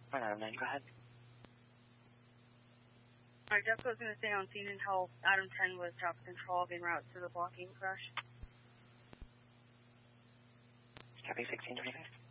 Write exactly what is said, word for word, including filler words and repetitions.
Adam nine, go ahead. Alright, Jeffco's going to stay on scene until Adam ten was top control en route to the blocking crash. Copy sixteen twenty-five.